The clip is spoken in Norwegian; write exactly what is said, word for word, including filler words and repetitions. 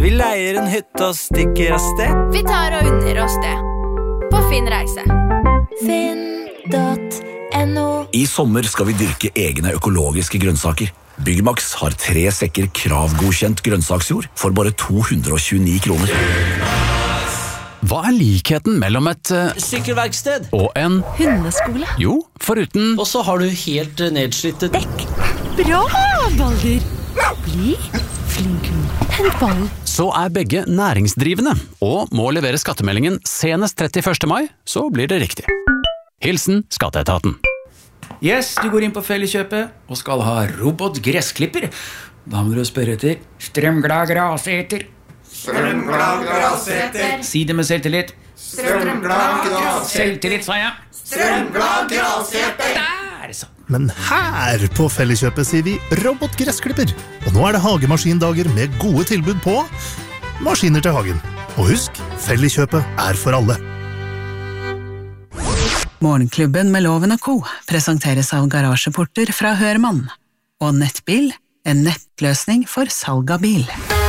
Vi leier en hytte og stikker av sted. Vi tar og unner oss det. På Finn reise. Finn punktum no. I sommer skal vi dyrke egne økologiske grønnsaker. Byggmax har tre sekker kravgodkjent grønnsaksjord for bare to hundre og tjueni kroner. Hva er likheten mellom et uh, Sykkelverksted. og en Hundeskole. Jo, foruten Og så har du helt nedslitte Dekk. Bra, Balder. Bli flink. Hent ballen. så er begge næringsdrivende og må levere skattemeldingen senest trettiførste mai, så blir det riktig. Hilsen Skatteetaten. Yes, du går inn på Felleskjøpet og skal ha robotgressklipper. Da må du spørre etter strømglad graseter. Strømglad graseter. Si det med selvtillit. Strømglad graseter. Selvtillit, sa jeg. Strømglad graseter. Der, så. Men her på Felleskjøpet sier vi robotgressklipper. Og nå er det hagemaskindager med gode tilbud på maskiner til hagen. Og husk, Felleskjøpet er for alle. Morgenklubben med Loven og Co. presenteres av garasjeporter fra Hørmann. Og Nettbil, en nettløsning for salg av bil.